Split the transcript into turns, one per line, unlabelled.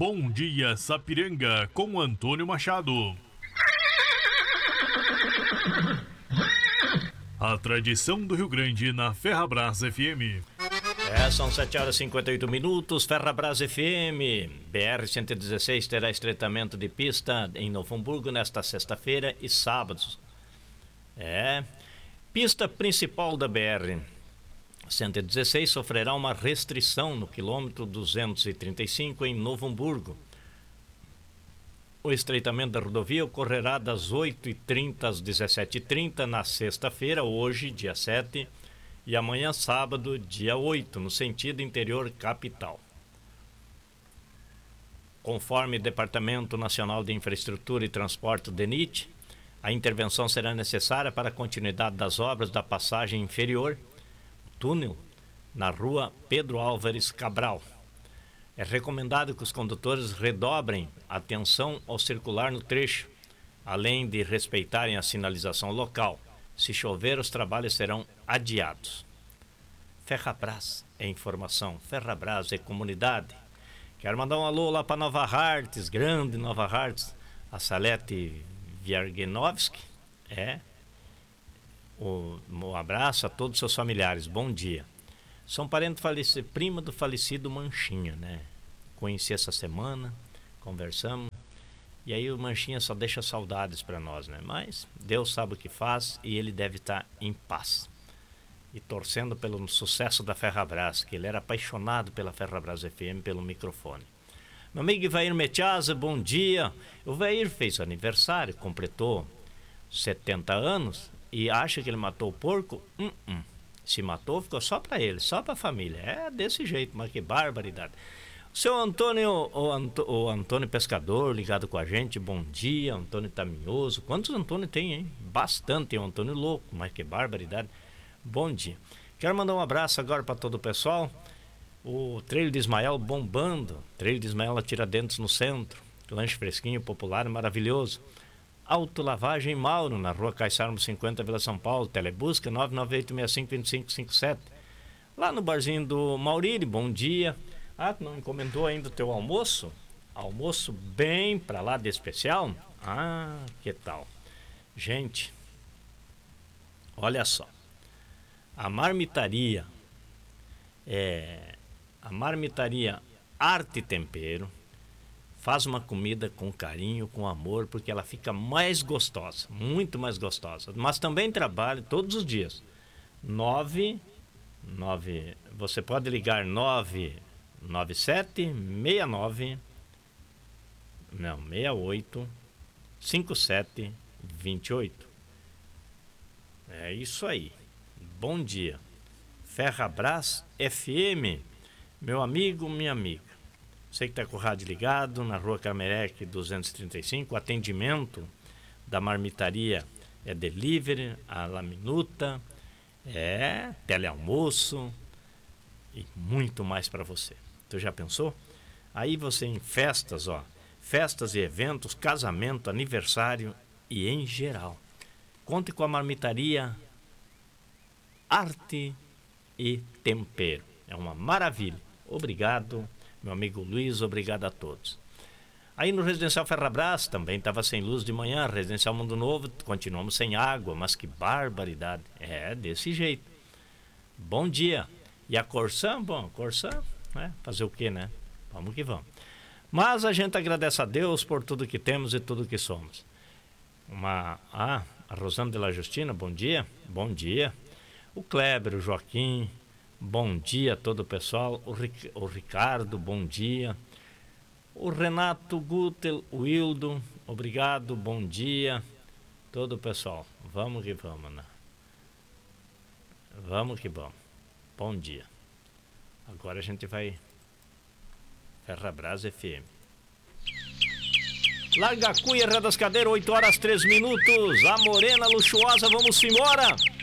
Bom Dia Sapiranga com Antônio Machado. A tradição do Rio Grande na Ferrabras FM.
São 7h58, Ferrabras FM. BR-116 terá estreitamento de pista em Novo Hamburgo nesta sexta-feira e sábados. Pista principal da BR-116 sofrerá uma restrição no quilômetro 235 em Novo Hamburgo. O estreitamento da rodovia ocorrerá das 8h30 às 17h30 na sexta-feira, hoje, dia 7, e amanhã, sábado, dia 8, no sentido interior capital. Conforme o Departamento Nacional de Infraestrutura e Transporte, DENIT, a intervenção será necessária para a continuidade das obras da passagem inferior, túnel, na rua Pedro Álvares Cabral. É recomendado que os condutores redobrem atenção ao circular no trecho, além de respeitarem a sinalização local. Se chover, os trabalhos serão adiados. Ferrabras é informação, Ferrabras é comunidade. Quero mandar um alô lá para Nova Hartz, grande Nova Hartz, a Salete Viergenovski. Um abraço a todos os seus familiares, bom dia. São parente falecido, prima do falecido Manchinha, né? Conheci essa semana, conversamos. E aí o Manchinha só deixa saudades para nós, né? Mas Deus sabe o que faz e ele deve estar em paz. E torcendo pelo sucesso da Ferrabras, que ele era apaixonado pela Ferrabras FM, pelo microfone. Meu amigo Ivair Metiasa, bom dia. O Ivair fez aniversário, completou 70 anos e acha que ele matou o porco? Se matou, ficou só para ele, só para a família. É desse jeito, mas que barbaridade. O seu Antônio, o Antônio Pescador, ligado com a gente, bom dia. Antônio Taminhoso. Quantos Antônio tem, hein? Bastante, tem um Antônio louco, mas que barbaridade. Bom dia. Quero mandar um abraço agora para todo o pessoal. O Treino de Ismael bombando. Treino de Ismael Tiradentes no centro. Lanche fresquinho, popular, maravilhoso. Autolavagem Mauro, na rua Caissarmo 50, Vila São Paulo. Telebusca 998652557. Lá no barzinho do Maurílio, bom dia. Tu não encomendou ainda o teu almoço? Almoço bem pra lá de especial? Que tal? Gente, olha só. A marmitaria Arte Tempero faz uma comida com carinho, com amor, porque ela fica mais gostosa, muito mais gostosa. Mas também trabalha todos os dias. Você pode ligar 68 5728. É isso aí. Bom dia. Ferrabras FM, meu amigo, minha amiga. Você que está com o rádio ligado, na rua Camerec 235, o atendimento da marmitaria é delivery, a la minuta, telealmoço e muito mais para você. Tu já pensou? Aí você em festas, festas e eventos, casamento, aniversário e em geral. Conte com a marmitaria Arte e Tempero. É uma maravilha. Obrigado, meu amigo Luiz, obrigado a todos. Aí no Residencial Ferrabras também estava sem luz de manhã, Residencial Mundo Novo, continuamos sem água, mas que barbaridade. É desse jeito. Bom dia. E a Corsã, fazer o quê, né? Vamos que vamos. Mas a gente agradece a Deus por tudo que temos e tudo que somos. A Rosana de la Justina, bom dia. Bom dia. O Kleber, o Joaquim, bom dia a todo o pessoal. O Ricardo, bom dia. O Renato Gutel, o Hildo, obrigado, bom dia. Todo o pessoal, vamos que vamos, né? Vamos que vamos. Bom dia. Agora a gente vai Ferrabras FM. Larga a cuia, das cadeiras, 8h03. A morena luxuosa, vamos embora.